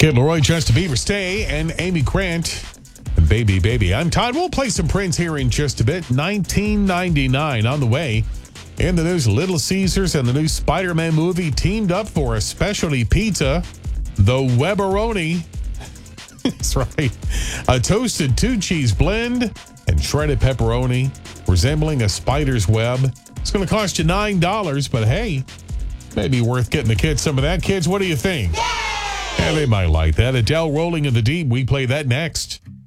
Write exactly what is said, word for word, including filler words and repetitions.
Kid Leroy, Justin Bieber, Stay, and Amy Grant. And Baby, Baby. I'm Todd. We'll play some Prince here in just a bit. nineteen ninety-nine on the way. In the news, Little Caesars and the new Spider-Man movie teamed up for a specialty pizza, the Webberoni. That's right. A toasted two-cheese blend and shredded pepperoni resembling a spider's web. It's going to cost you nine dollars, but hey, maybe worth getting the kids some of that. Kids, what do you think? Yay! Yeah, they might like that. Adele, Rolling in the Deep. We play that next.